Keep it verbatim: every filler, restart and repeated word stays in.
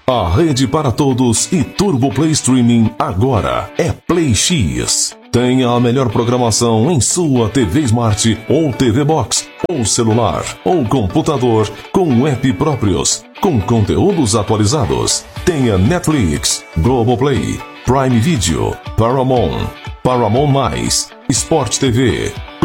A rede para todos e Turbo Play Streaming agora é Play X. Tenha a melhor programação em sua T V Smart ou T V Box, ou celular, ou computador, com app próprios, com conteúdos atualizados. Tenha Netflix, Globoplay, Prime Video, Paramount, Paramount+, Sport T V,